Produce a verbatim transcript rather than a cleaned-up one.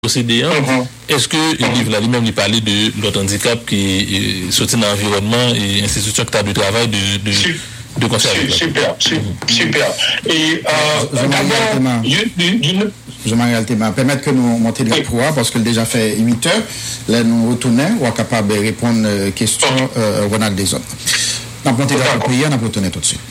procédé, mm-hmm. Est-ce que le mm-hmm. livre là lui-même il parlait de l'autre handicap qui est sorti dans l'environnement et institution de travail de, de, super, de conserver. Super, super, super. Et euh, d'abord, je m'arrête à permettre que nous montions le pouvoir parce que déjà fait huit heures, là nous retournons, on est capable de répondre aux questions euh, Ronald Deson. Nous avons monté la prière, nous avons retourné tout de suite.